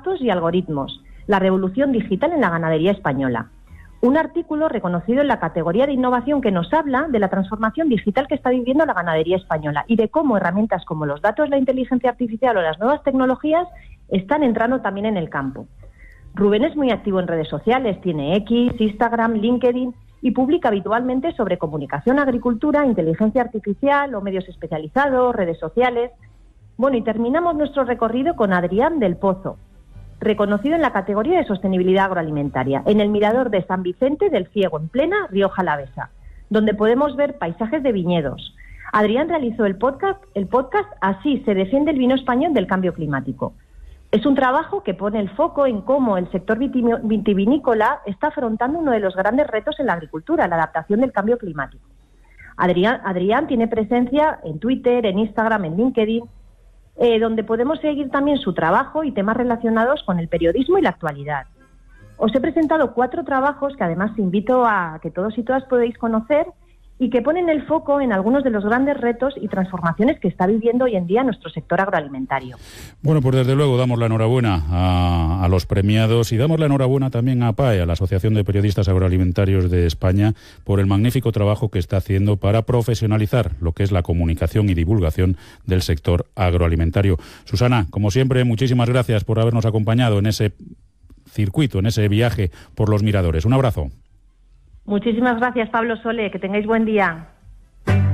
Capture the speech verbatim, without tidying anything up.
artefactos y algoritmos, la revolución digital en la ganadería española. Un artículo reconocido en la categoría de innovación que nos habla de la transformación digital que está viviendo la ganadería española y de cómo herramientas como los datos, la inteligencia artificial o las nuevas tecnologías están entrando también en el campo. Rubén es muy activo en redes sociales, tiene X, Instagram, LinkedIn y publica habitualmente sobre comunicación, agricultura, inteligencia artificial o medios especializados, redes sociales. Bueno, y terminamos nuestro recorrido con Adrián del Pozo, reconocido en la categoría de sostenibilidad agroalimentaria, en el mirador de San Vicente del Ciego, en plena Rioja Alavesa, donde podemos ver paisajes de viñedos. Adrián realizó el podcast, el podcast Así se defiende el vino español del cambio climático. Es un trabajo que pone el foco en cómo el sector vitivinícola está afrontando uno de los grandes retos en la agricultura, la adaptación del cambio climático. Adrián, Adrián tiene presencia en Twitter, en Instagram, en LinkedIn, eh, donde podemos seguir también su trabajo y temas relacionados con el periodismo y la actualidad. Os he presentado cuatro trabajos que además invito a que todos y todas podéis conocer y que ponen el foco en algunos de los grandes retos y transformaciones que está viviendo hoy en día nuestro sector agroalimentario. Bueno, pues desde luego damos la enhorabuena a, a los premiados y damos la enhorabuena también a P A E, a la Asociación de Periodistas Agroalimentarios de España, por el magnífico trabajo que está haciendo para profesionalizar lo que es la comunicación y divulgación del sector agroalimentario. Susana, como siempre, muchísimas gracias por habernos acompañado en ese circuito, en ese viaje por los miradores. Un abrazo. Muchísimas gracias, Pablo Sole, que tengáis buen día.